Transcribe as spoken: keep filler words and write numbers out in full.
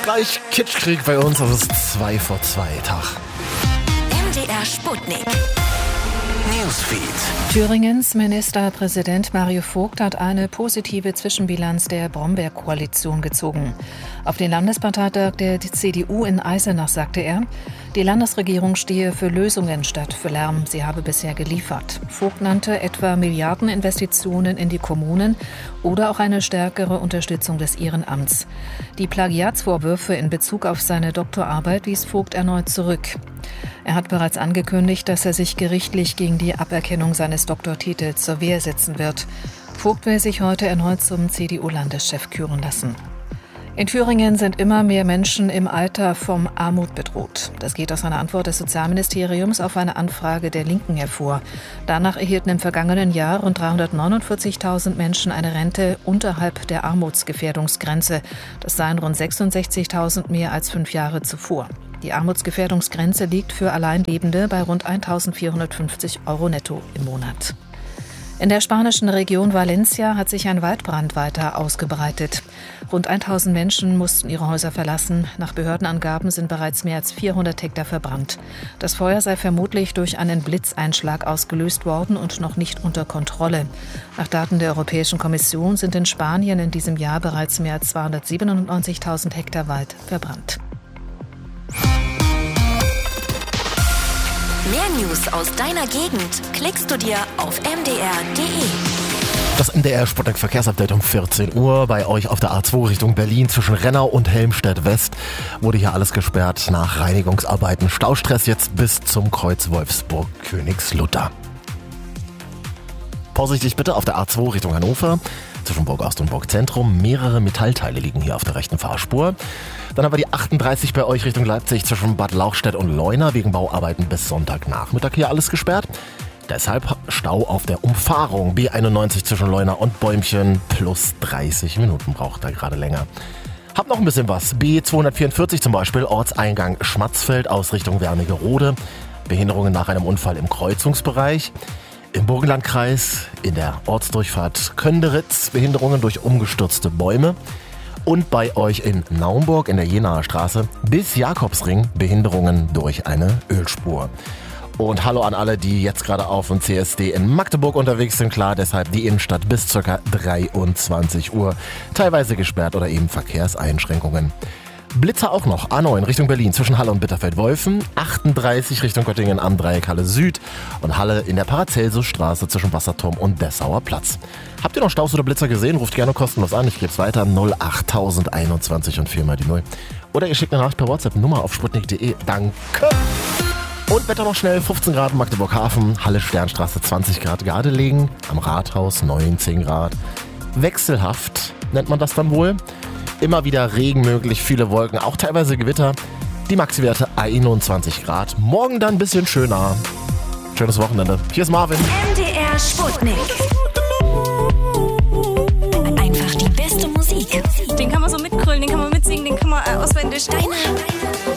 Gleich Kitschkrieg bei uns, das ist zwei vor zwei Tag. M D R Sputnik. Newsfeed. Thüringens Ministerpräsident Mario Vogt hat eine positive Zwischenbilanz der Brombeer-Koalition gezogen. Auf den Landesparteitag der C D U in Eisenach sagte er, die Landesregierung stehe für Lösungen statt für Lärm. Sie habe bisher geliefert. Vogt nannte etwa Milliardeninvestitionen in die Kommunen oder auch eine stärkere Unterstützung des Ehrenamts. Die Plagiatsvorwürfe in Bezug auf seine Doktorarbeit wies Vogt erneut zurück. Er hat bereits angekündigt, dass er sich gerichtlich gegen die Aberkennung seines Doktortitels zur Wehr setzen wird. Vogt will sich heute erneut zum C D U-Landeschef küren lassen. In Thüringen sind immer mehr Menschen im Alter vom Armut bedroht. Das geht aus einer Antwort des Sozialministeriums auf eine Anfrage der Linken hervor. Danach erhielten im vergangenen Jahr rund dreihundertneunundvierzigtausend Menschen eine Rente unterhalb der Armutsgefährdungsgrenze. Das seien rund sechsundsechzigtausend mehr als fünf Jahre zuvor. Die Armutsgefährdungsgrenze liegt für Alleinlebende bei rund eintausendvierhundertfünfzig Euro netto im Monat. In der spanischen Region Valencia hat sich ein Waldbrand weiter ausgebreitet. Rund tausend Menschen mussten ihre Häuser verlassen. Nach Behördenangaben sind bereits mehr als vierhundert Hektar verbrannt. Das Feuer sei vermutlich durch einen Blitzeinschlag ausgelöst worden und noch nicht unter Kontrolle. Nach Daten der Europäischen Kommission sind in Spanien in diesem Jahr bereits mehr als zweihundertsiebenundneunzigtausend Hektar Wald verbrannt. Mehr News aus deiner Gegend klickst du dir auf m d r punkt d e. Das M D R Sputnik Verkehrsupdate um vierzehn Uhr. Bei euch auf der A zwei Richtung Berlin zwischen Rennau und Helmstedt West wurde hier alles gesperrt nach Reinigungsarbeiten. Staustress jetzt bis zum Kreuz Wolfsburg-Königslutter. Vorsichtig bitte auf der A zwei Richtung Hannover. Zwischen Burg Ost und Burg Zentrum. Mehrere Metallteile liegen hier auf der rechten Fahrspur. Dann haben wir die achtunddreißig bei euch Richtung Leipzig zwischen Bad Lauchstädt und Leuna. Wegen Bauarbeiten bis Sonntagnachmittag hier alles gesperrt. Deshalb Stau auf der Umfahrung B einundneunzig zwischen Leuna und Bäumchen. Plus dreißig Minuten braucht er gerade länger. Hab noch ein bisschen was. B zweihundertvierundvierzig zum Beispiel, Ortseingang Schmatzfeld aus Richtung Wernigerode. Behinderungen nach einem Unfall im Kreuzungsbereich. Im Burgenlandkreis, in der Ortsdurchfahrt Könderitz, Behinderungen durch umgestürzte Bäume. Und bei euch in Naumburg in der Jenaer Straße bis Jakobsring Behinderungen durch eine Ölspur. Und hallo an alle, die jetzt gerade auf dem C S D in Magdeburg unterwegs sind. Klar, deshalb die Innenstadt bis ca. dreiundzwanzig Uhr. Teilweise gesperrt oder eben Verkehrseinschränkungen. Blitzer auch noch, A neun Richtung Berlin zwischen Halle und Bitterfeld-Wolfen, achtunddreißig Richtung Göttingen am Dreieck Halle Süd und Halle in der Paracelsusstraße zwischen Wasserturm und Dessauer Platz. Habt ihr noch Staus oder Blitzer gesehen? Ruft gerne kostenlos an, ich gebe es weiter, null acht tausend einundzwanzig und vier mal die null. Oder ihr schickt eine Nachricht per WhatsApp, Nummer auf sputnik punkt de, danke. Und Wetter noch schnell, fünfzehn Grad Magdeburg Hafen, Halle Sternstraße zwanzig Grad Gardelegen, am Rathaus neunzehn Grad. Wechselhaft nennt man das dann wohl. Immer wieder Regen möglich, viele Wolken, auch teilweise Gewitter. Die Maxi-Werte einundzwanzig Grad. Morgen dann ein bisschen schöner. Schönes Wochenende. Hier ist Marvin. M D R Sputnik.